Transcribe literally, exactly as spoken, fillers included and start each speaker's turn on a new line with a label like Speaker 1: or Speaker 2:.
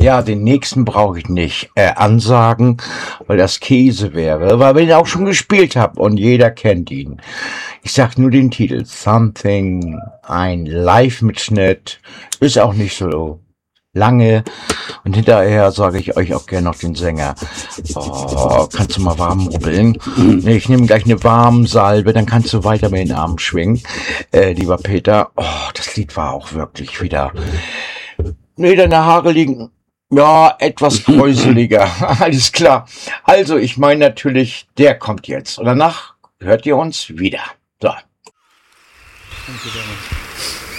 Speaker 1: Ja, den nächsten brauche ich nicht äh, ansagen, weil das Käse wäre, weil wir ihn auch schon gespielt haben und jeder kennt ihn. Ich sag nur den Titel, Something, ein Live-Mitschnitt, ist auch nicht so lange und hinterher sage ich euch auch gerne noch den Sänger. Oh, kannst du mal warm rubbeln? Nee, ich nehme gleich eine warme Salbe, dann kannst du weiter mit den Armen schwingen, äh, lieber Peter. Oh, das Lied war auch wirklich wieder... Nee, deine Haare liegen... Ja, etwas kräuseliger. Alles klar. Also, ich meine natürlich, der kommt jetzt. Und danach hört ihr uns wieder. So.
Speaker 2: Thank you very much.